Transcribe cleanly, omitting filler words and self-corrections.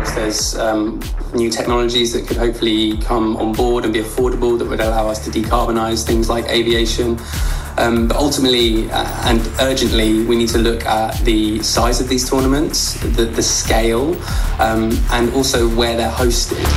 projects. There's new technologies that could hopefully come on board and be affordable that would allow us to decarbonise things like aviation. But ultimately and urgently, we need to look at the size of these tournaments, the scale, and also where they're hosted.